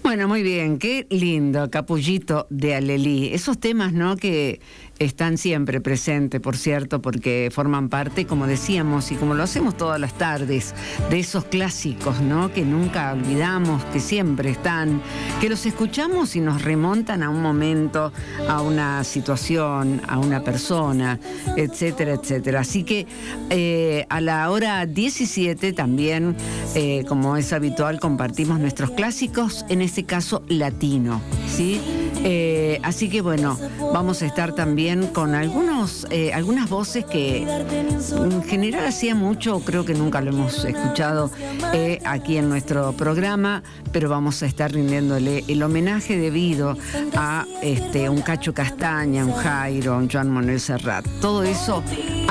Bueno, muy bien, qué lindo, Capullito de Alelí. Esos temas, ¿no?, que están siempre presentes, por cierto, porque forman parte, como decíamos, y como lo hacemos todas las tardes, de esos clásicos, ¿no?, que nunca olvidamos, que siempre están, que los escuchamos y nos remontan a un momento, a una situación, a una persona, etcétera, etcétera. Así que a la hora 17 también, como es habitual, compartimos nuestros clásicos, en este caso latino, ¿sí? Así que bueno, vamos a estar también con algunas voces que en general hacía mucho, creo que nunca lo hemos escuchado aquí en nuestro programa, pero vamos a estar rindiéndole el homenaje debido a un Cacho Castaña, un Jairo, un Joan Manuel Serrat. Todo eso